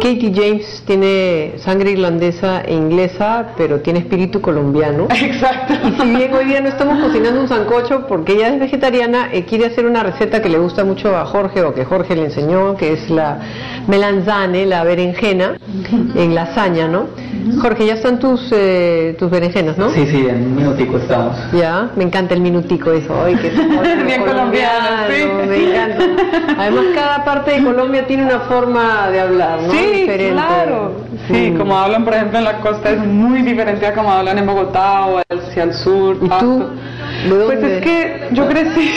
Katie James tiene sangre irlandesa e inglesa, pero tiene espíritu colombiano. Exacto. Y si bien hoy día no estamos cocinando un sancocho porque ella es vegetariana, quiere hacer una receta que le gusta mucho a Jorge, o que Jorge le enseñó, que es la melanzane, la berenjena, en lasaña, ¿no? Jorge, ya están tus berenjenas, ¿no? Sí, en un minutico estamos. Ya, me encanta el minutico eso. Ay, que bien colombiano, sí. Me encanta. Además, cada parte de Colombia tiene una forma de hablar, ¿no? Sí, diferente. claro. Sí, como hablan, por ejemplo, en la costa es muy diferente a como hablan en Bogotá o hacia el sur. ¿Y tú? ¿De dónde? Pues es que yo crecí.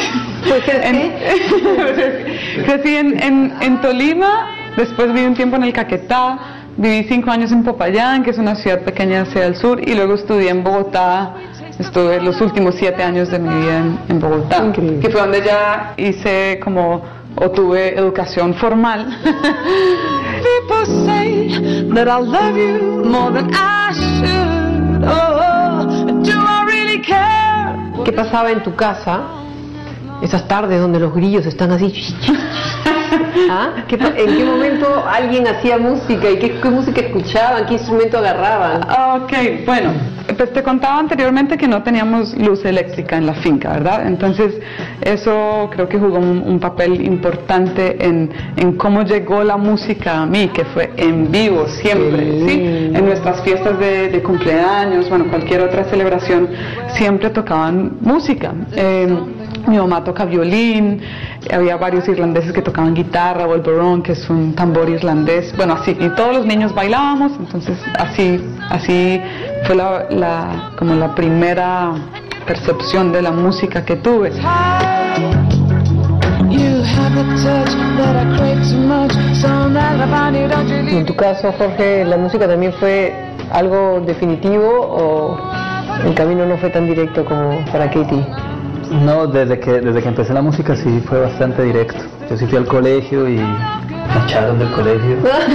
Crecí en Tolima, después viví un tiempo en el Caquetá, viví 5 años en Popayán, que es una ciudad pequeña hacia el sur, y luego estudié en Bogotá. Estuve los últimos 7 años de mi vida en Bogotá, Increíble. Que fue donde ya hice o tuve educación formal. People say that I love you more than I should. Oh, do I really care? ¿Qué pasaba en tu casa esas tardes donde los grillos están así? ¿Ah? ¿En qué momento alguien hacía música y qué música escuchaban, qué instrumento agarraban? Ok, bueno, pues te contaba anteriormente que no teníamos luz eléctrica en la finca, ¿verdad? Entonces eso creo que jugó un papel importante en cómo llegó la música a mí, que fue en vivo siempre, ¿sí? En nuestras fiestas de cumpleaños, bueno, cualquier otra celebración, siempre tocaban música. Mi mamá toca violín, había varios irlandeses que tocaban guitarra o el bodhrán, que es un tambor irlandés, bueno, así, y todos los niños bailábamos, entonces así fue como la primera percepción de la música que tuve. En tu caso, Jorge, ¿la música también fue algo definitivo o el camino no fue tan directo como para Katie? No, desde que empecé la música sí fue bastante directo. Yo sí fui al colegio y me echaron del colegio.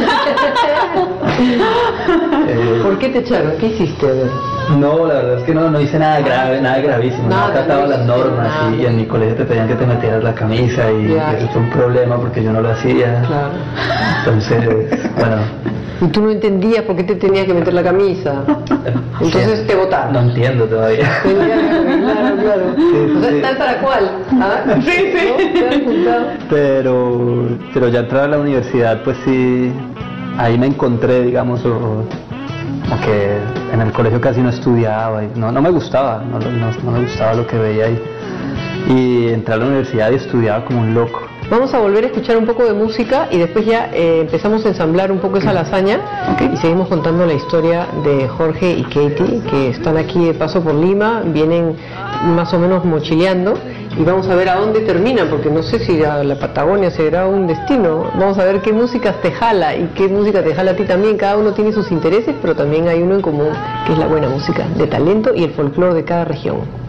¿Por qué te echaron? ¿Qué hiciste? A ver. No, la verdad es que no hice nada grave, nada gravísimo. No acataba las normas y en mi colegio te pedían que te metieras la camisa y eso fue un problema porque yo no lo hacía. Claro. Entonces, bueno. Y tú no entendías por qué te tenías que meter la camisa. Entonces sí, te votaron. No entiendo todavía. Claro. Sí, o sea, tal para cual. ¿Ah? Sí. ¿No? Pero ya entrar a la universidad, pues sí, ahí me encontré, digamos, o que en el colegio casi no estudiaba, y no me gustaba, no me gustaba lo que veía ahí. Y entré a la universidad y estudiaba como un loco. Vamos a volver a escuchar un poco de música y después ya empezamos a ensamblar un poco esa lasaña y seguimos contando la historia de Jorge y Katie, que están aquí de paso por Lima, vienen más o menos mochileando y vamos a ver a dónde terminan, porque no sé si a la Patagonia será un destino. Vamos a ver qué música te jala y qué música te jala a ti también. Cada uno tiene sus intereses, pero también hay uno en común, que es la buena música de talento y el folclore de cada región.